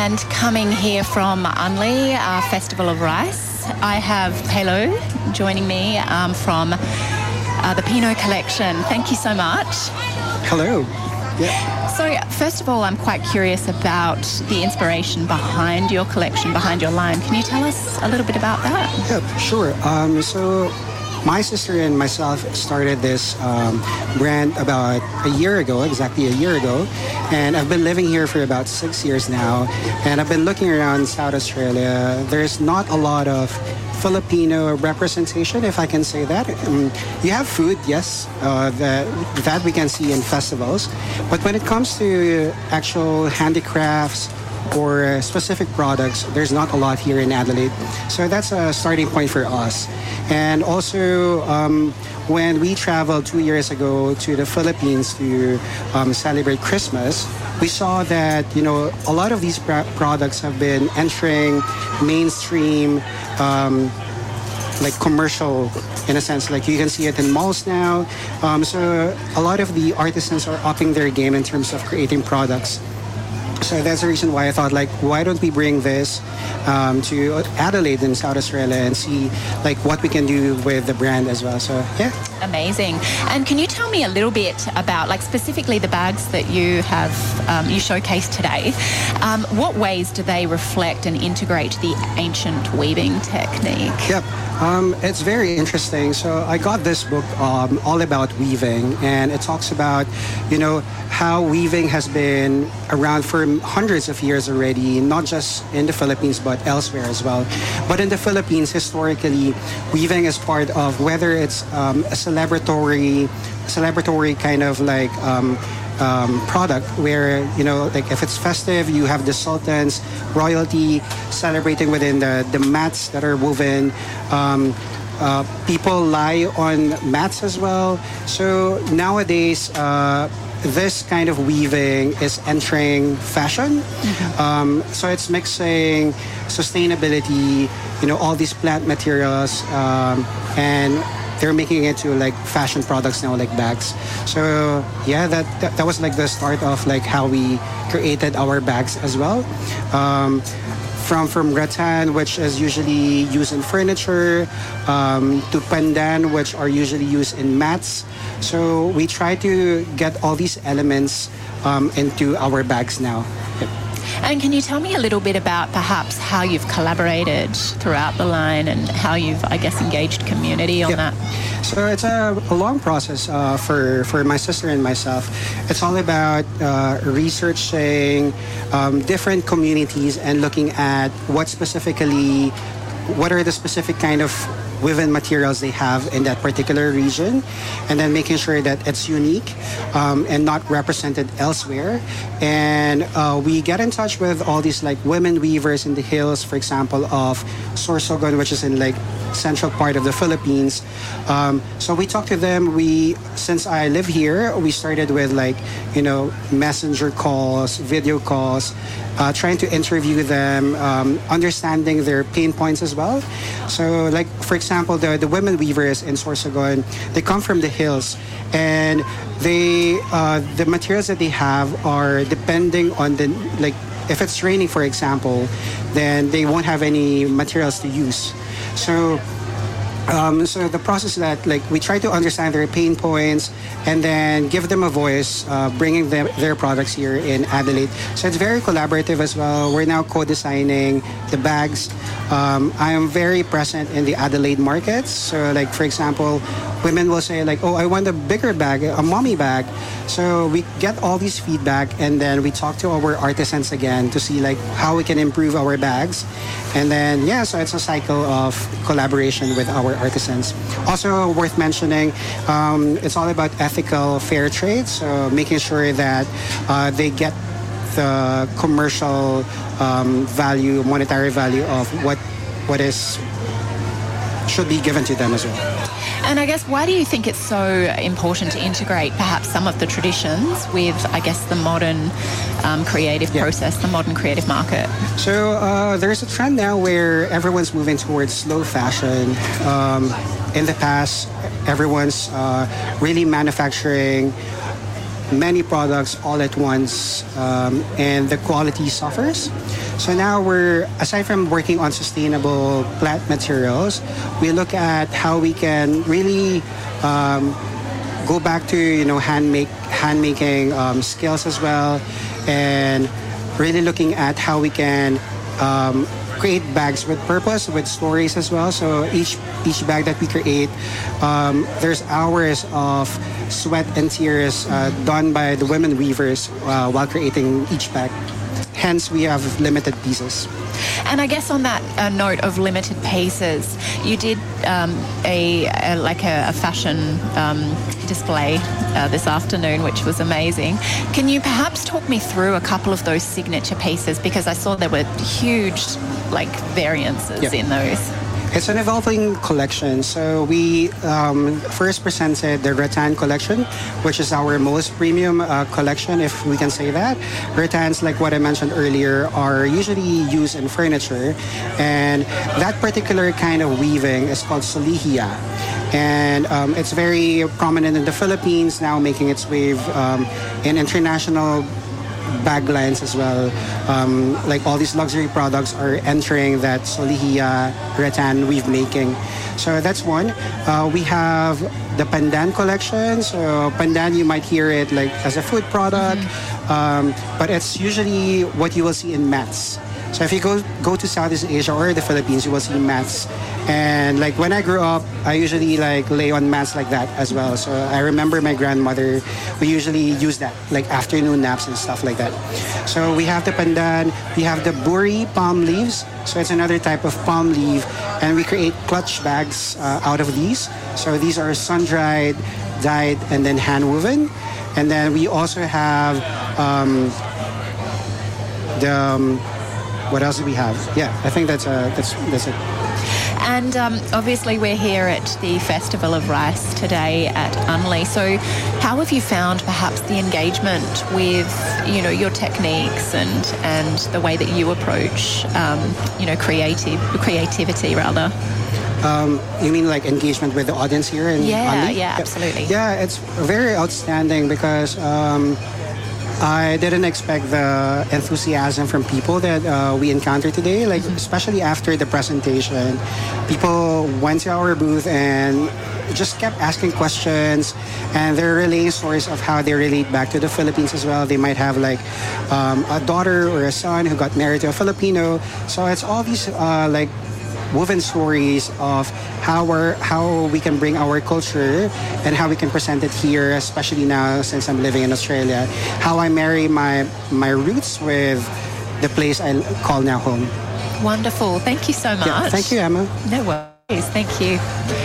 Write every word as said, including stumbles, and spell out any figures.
And coming here from Unli, uh, Festival of Rice, I have Pelo joining me um, from uh, the Pinot Collection. Thank you so much. Hello. Yeah. So, first of all, I'm quite curious about the inspiration behind your collection, behind your line. Can you tell us a little bit about that? Yep, sure. Um, so, my sister and myself started this um, brand about a year ago, exactly a year ago. And I've been living here for about six years now. And I've been looking around South Australia. There's not a lot of Filipino representation, if I can say that. Um, you have food, yes, uh, that, that we can see in festivals. But when it comes to actual handicrafts or specific products, there's not a lot here in Adelaide. So that's a starting point for us. And also, um, when we traveled two years ago to the Philippines to um, celebrate Christmas, we saw that, you know, a lot of these pra- products have been entering mainstream, um, like commercial, in a sense. Like you can see it in malls now. Um, so a lot of the artisans are upping their game in terms of creating products. So that's the reason why I thought, like, why don't we bring this um, to Adelaide in South Australia and see, like, what we can do with the brand as well. So, yeah. Amazing. And can you tell me a little bit about, like, specifically the bags that you have, um, you showcased today? Um, what ways do they reflect and integrate the ancient weaving technique? Yep. Um, it's very interesting. So I got this book um, all about weaving, and it talks about, you know, how weaving has been around for hundreds of years already, not just in the Philippines, but elsewhere as well. But in the Philippines, historically, weaving is part of, whether it's um, a celebratory, celebratory kind of like um, um, product where, you know, like if it's festive, you have the sultans, royalty celebrating within the, the mats that are woven. Um, uh, people lie on mats as well. So nowadays, uh, this kind of weaving is entering fashion. Mm-hmm. Um, so it's mixing sustainability, you know, all these plant materials, um, and they're making it to like fashion products now, like bags. So yeah, that, that that was like the start of like how we created our bags as well. Um, From from rattan, which is usually used in furniture, um, to pandan, which are usually used in mats. So we try to get all these elements um, into our bags now. Yep. And can you tell me a little bit about perhaps how you've collaborated throughout the line and how you've, I guess, engaged community on Yep. that? So it's a, a long process uh, for, for my sister and myself. It's all about uh, researching um, different communities and looking at what specifically, what are the specific kind of woven materials they have in that particular region, and then making sure that it's unique um, and not represented elsewhere. And uh, we get in touch with all these like women weavers in the hills, for example, of Sorsogon, which is in like central part of the Philippines. Um, so we talk to them. We, since I live here, we started with like, you know, messenger calls, video calls, uh, trying to interview them, um, understanding their pain points as well. So like, for example, the, the women weavers in Sorsogon, they come from the hills, and they, uh, the materials that they have are depending on the, like, if it's raining, for example, then they won't have any materials to use. So, um, so the process that like we try to understand their pain points and then give them a voice, uh, bringing them, their products here in Adelaide. So it's very collaborative as well. We're now co-designing the bags. Um, I am very present in the Adelaide markets. So like, for example, women will say like, oh, I want a bigger bag, a mommy bag. So we get all these feedback, and then we talk to our artisans again to see like how we can improve our bags. And then, yeah, so it's a cycle of collaboration with our artisans. Also worth mentioning, um, it's all about ethical fair trade. So making sure that uh, they get the commercial um, value, monetary value of what what is should be given to them as well. And I guess, why do you think it's so important to integrate perhaps some of the traditions with, I guess, the modern um, creative yeah. process, the modern creative market? So uh, there's a trend now where everyone's moving towards slow fashion. Um, in the past, everyone's uh, really manufacturing many products all at once, um, and the quality suffers. So now we're, aside from working on sustainable plant materials, we look at how we can really um, go back to, you know, hand make hand making um, skills as well, and really looking at how we can um, create bags with purpose, with stories as well. So each each bag that we create, um, there's hours of sweat and tears uh, done by the women weavers uh, while creating each bag. Hence, we have limited pieces. And I guess on that uh, note of limited pieces, you did um, a, a like a, a fashion um, display uh, this afternoon, which was amazing. Can you perhaps talk me through a couple of those signature pieces, because I saw there were huge like variances yeah. in those. It's an evolving collection. So we um, first presented the rattan collection, which is our most premium uh, collection, if we can say that. Rattans, like what I mentioned earlier, are usually used in furniture. And that particular kind of weaving is called solihia. And um, it's very prominent in the Philippines, now making its way um, in international bag lines as well. Um, like all these luxury products are entering that solihia rattan weave making. So that's one. Uh, we have the pandan collection. So pandan, you might hear it like as a food product, mm-hmm. um, but it's usually what you will see in mats. So if you go go to Southeast Asia or the Philippines, you will see mats. And like when I grew up, I usually like lay on mats like that as well. So I remember my grandmother, we usually use that, like afternoon naps and stuff like that. So we have the pandan, we have the buri palm leaves. So it's another type of palm leaf. And we create clutch bags uh, out of these. So these are sun-dried, dyed, and then hand-woven. And then we also have um, the... Um, what else do we have? Yeah, I think that's uh, that's that's it. And um, obviously we're here at the Festival of Rice today at Unley. So how have you found perhaps the engagement with, you know, your techniques and, and the way that you approach, um, you know, creative creativity rather? Um, you mean like engagement with the audience here in Yeah, Unley? yeah, absolutely. Yeah, it's very outstanding because um, I didn't expect the enthusiasm from people that uh, we encountered today, like mm-hmm. especially after the presentation. People went to our booth and just kept asking questions, and they're relaying stories of how they relate back to the Philippines as well. They might have like um, a daughter or a son who got married to a Filipino. So it's all these uh, like woven stories of how we're, how we can bring our culture and how we can present it here, especially now since I'm living in Australia. How I marry my my roots with the place I call now home. Wonderful. Thank you so much. Yeah, thank you, Emma. No worries. Thank you.